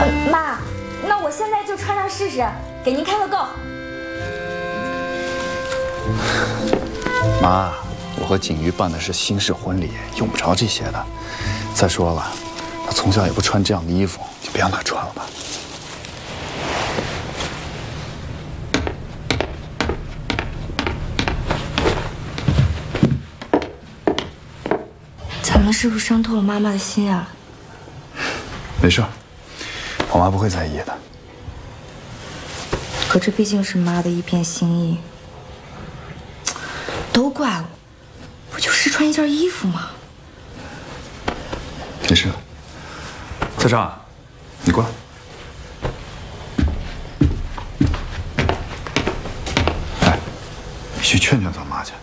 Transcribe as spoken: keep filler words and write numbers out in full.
嗯，妈，那我现在就穿上试试，给您开个够。 妈，我和景瑜办的是新式婚礼，用不着这些的。再说了，他从小也不穿这样的衣服，就别让他穿了吧。 咱们是不是伤透了妈妈的心啊？ 没事，我妈不会在意的。 可这毕竟是妈的一片心意。都怪我，不就试穿一件衣服吗？ 没事。蔡畅，你过来。哎，你去劝劝咱妈去。